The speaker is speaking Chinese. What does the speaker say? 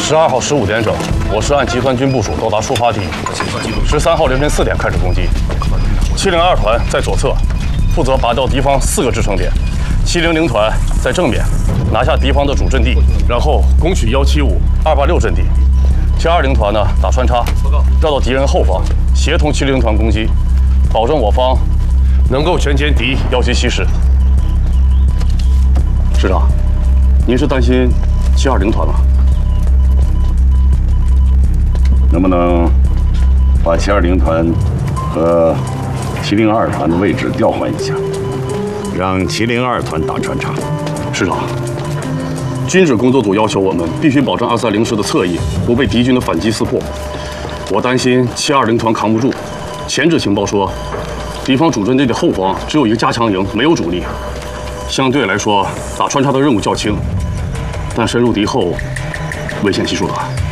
12号15点整，我是按集团军部署到达出发地。13号凌晨4点开始攻击。702团在左侧，负责拔掉敌方4个支撑点。700团在正面，拿下敌方的主阵地，然后攻取175、286阵地。720团呢打穿插，绕到敌人后方，协同700团攻击，保证我方能够全歼敌177师。师长，您是担心720团吗？ 能不能把720团和702团的位置调换一下，让702团打穿插？ 师长，军事工作组要求我们必须保证230师的侧翼不被敌军的反击撕破。我担心720团扛不住。前置情报说，敌方主阵地的后方只有一个加强营，没有主力。相对来说，打穿插的任务较轻，但深入敌后，危险系数大。